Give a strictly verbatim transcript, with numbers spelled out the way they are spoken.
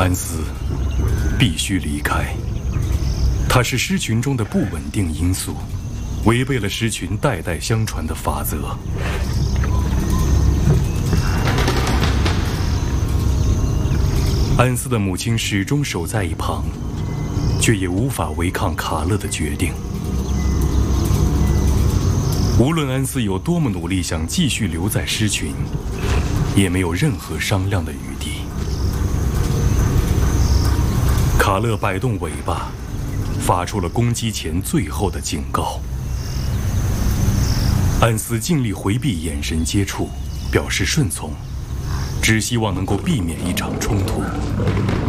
安斯必须离开，他是狮群中的不稳定因素，违背了狮群代代相传的法则。安斯的母亲始终守在一旁，却也无法违抗卡勒的决定。无论安斯有多么努力想继续留在狮群，也没有任何商量的余地。卡勒摆动尾巴，发出了攻击前最后的警告。安斯尽力回避眼神接触，表示顺从，只希望能够避免一场冲突。